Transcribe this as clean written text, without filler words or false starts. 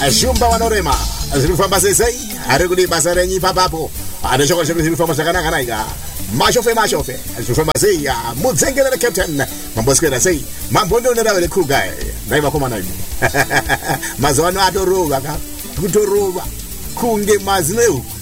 Shumba wanorema zirifamba sesei ari kudi basa renyi papapo anashoko zirifamba zvakanaka naika mashofe zirifamba sei mudzengerere captain mamboswera sei mambondo neravere cool guy naiva koma naivi mazano atorova ka kutorova kunge mazineu